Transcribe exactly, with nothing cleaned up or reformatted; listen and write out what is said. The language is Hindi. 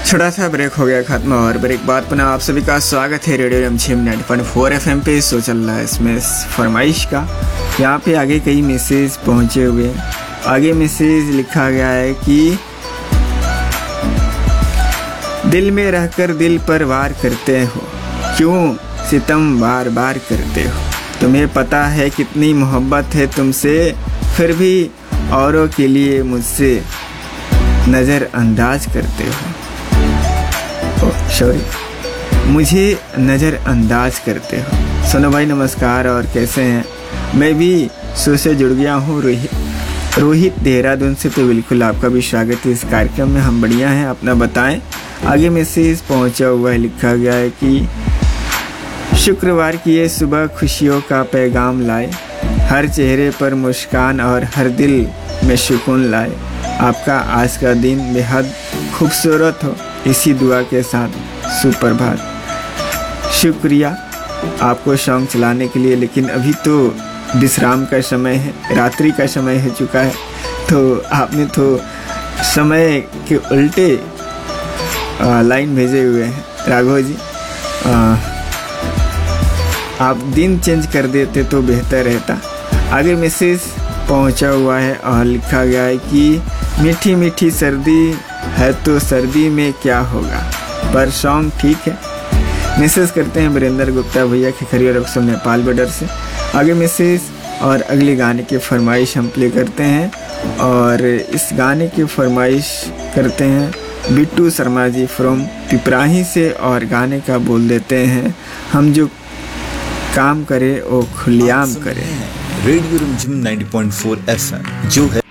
छोटा सा ब्रेक हो गया खत्म और ब्रेक बाद पुनः आप सभी का स्वागत है रेडियो रिमझिम ninety point four F M पे। सो चल रहा है इसमें फरमाइश का। यहाँ पे आगे कई मैसेज पहुँचे हुए हैं। आगे मैसेज लिखा गया है कि दिल में रहकर दिल पर वार करते हो, क्यों सितम बार बार करते हो। तुम्हें पता है कितनी मोहब्बत है तुमसे, फिर भी औरों के लिए मुझसे नज़रअंदाज करते हो। सॉरी मुझे नज़रअंदाज करते हो। सोनू भाई नमस्कार, और कैसे हैं? मैं भी शो से जुड़ गया हूँ रोहित रोहित देहरादून से। तो बिल्कुल आपका भी स्वागत है इस कार्यक्रम में। हम बढ़िया हैं, अपना बताएं। आगे मैसेज पहुँचा हुआ है, लिखा गया है कि शुक्रवार की ये सुबह खुशियों का पैगाम लाए, हर चेहरे पर मुस्कान और हर दिल में सुकून लाए। आपका आज का दिन बेहद खूबसूरत हो, इसी दुआ के साथ सुप्रभात। शुक्रिया आपको सॉन्ग चलाने के लिए, लेकिन अभी तो विश्राम का समय है, रात्रि का समय हो चुका है। तो आपने तो समय के उल्टे आ, लाइन भेजे हुए हैं राघव जी। आ, आप दिन चेंज कर देते तो बेहतर रहता। आगे मैसेज पहुंचा हुआ है और लिखा गया है कि मीठी मीठी सर्दी है तो सर्दी में क्या होगा, पर सॉन्ग ठीक है। मैसेज करते हैं वीरेंद्र गुप्ता भैया खिखरिया रक्सम नेपाल बॉर्डर से। आगे मैसेज और अगले गाने की फरमाइश हम प्ले करते हैं, और इस गाने की फरमाइश करते हैं बिट्टू शर्मा जी फ्रॉम पिपराही से, और गाने का बोल देते हैं हम जो काम करे वो खुलेआम करे। रेडियो रिमझिम ninety point four F M जो है